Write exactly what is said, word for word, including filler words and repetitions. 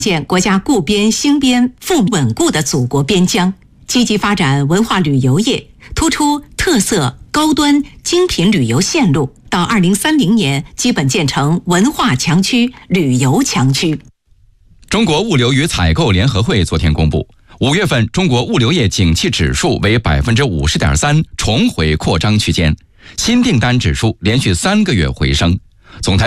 建国家固边兴边富稳固的祖国边疆，积极发展文化旅游业，突出特色高端精品旅游线路，到二零三零年基本建成文化强区、旅游强区。 中国物流与采购联合会昨天公布，五月份中国物流业景气指数为百分之五十点三，重回扩张区间，新订单指数连续三个月回升，总台